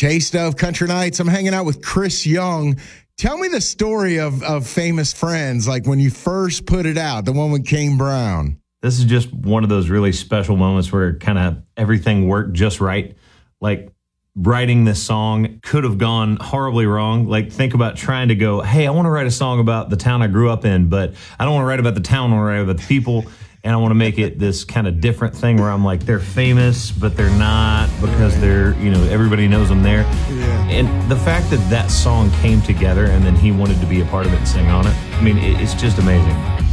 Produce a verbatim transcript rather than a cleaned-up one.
Taste of Country Nights. I'm hanging out with Chris Young. Tell me the story of, of Famous Friends, like when you first put it out, the one with Kane Brown. This is just one of those really special moments where kind of everything worked just right. Like writing this song could have gone horribly wrong. Like think about trying to go, hey, I want to write a song about the town I grew up in, but I don't want to write about the town, I want to write about the people. And I want to make it this kind of different thing where I'm like, they're famous, but they're not because they're, you know, everybody knows them there. Yeah. And the fact that that song came together and then he wanted to be a part of it and sing on it, I mean, it's just amazing.